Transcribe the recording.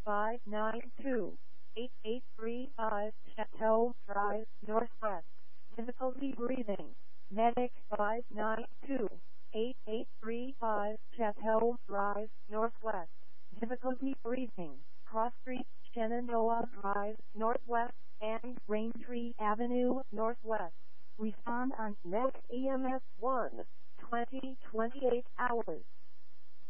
592-8835 Chateau Drive, Northwest. Difficulty breathing. Medic 592-8835 Chateau Drive, Northwest. Difficulty breathing. Cross Street, Shenandoah Drive, Northwest, and Raintree Avenue, Northwest. Respond on next EMS 1, 20, 28 hours.